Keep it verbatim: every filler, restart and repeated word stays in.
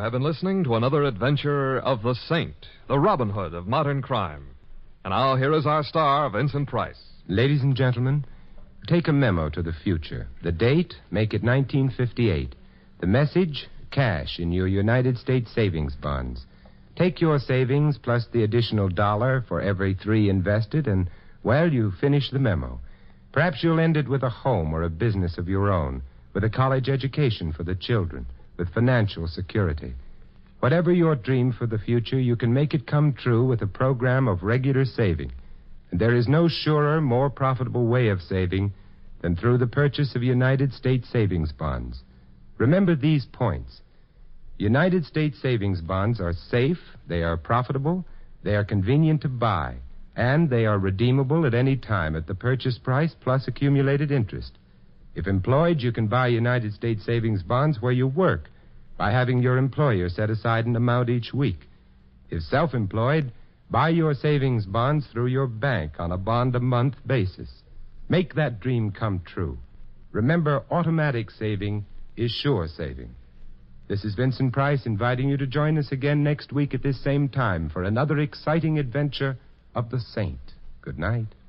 have been listening to another adventure of the Saint, the Robin Hood of modern crime. And now here is our star, Vincent Price. Ladies and gentlemen, take a memo to the future. The date, make it nineteen fifty-eight. The message, cash in your United States savings bonds. Take your savings plus the additional dollar for every three invested, and, well, you finish the memo. Perhaps you'll end it with a home or a business of your own, with a college education for the children, with financial security. Whatever your dream for the future, you can make it come true with a program of regular saving. And there is no surer, more profitable way of saving than through the purchase of United States savings bonds. Remember these points. United States savings bonds are safe, they are profitable, they are convenient to buy, and they are redeemable at any time at the purchase price plus accumulated interest. If employed, you can buy United States savings bonds where you work by having your employer set aside an amount each week. If self-employed, buy your savings bonds through your bank on a bond-a-month basis. Make that dream come true. Remember, automatic saving is sure saving. This is Vincent Price inviting you to join us again next week at this same time for another exciting adventure of the Saint. Good night.